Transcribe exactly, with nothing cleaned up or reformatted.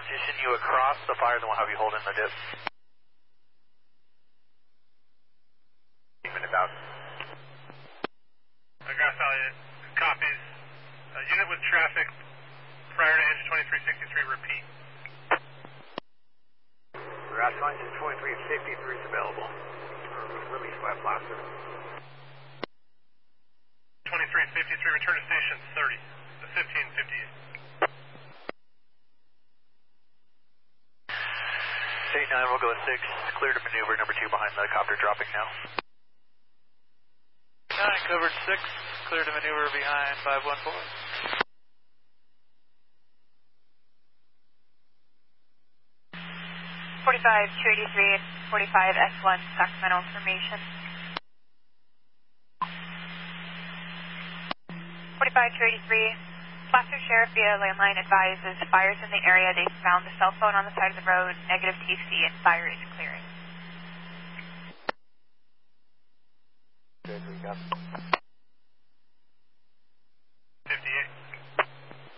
position you across the fire, then we'll have you hold in the dip. Even about. Grass Valley copies. Uh, unit with traffic prior to engine twenty-three sixty-three, repeat. Grass Valley engine twenty-three fifty-three is available. Release by blaster. twenty-three fifty-three, return to station thirty, fifteen fifty-eight. State nine, we'll go with six. Clear to maneuver, number two behind the copter dropping now. nine, covered six. Clear to maneuver behind five one four. forty-five two eighty-three, forty-five S one, Sacramento information. forty-five two eighty-three, Placer Sheriff via landline advises fires in the area. They found the cell phone on the side of the road, negative T C, and fire is clearing. Good, we got